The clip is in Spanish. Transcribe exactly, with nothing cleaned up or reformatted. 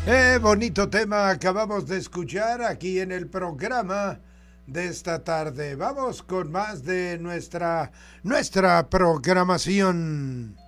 Eh, bonito tema acabamos de escuchar aquí en el programa de esta tarde. Vamos con más de nuestra, nuestra programación.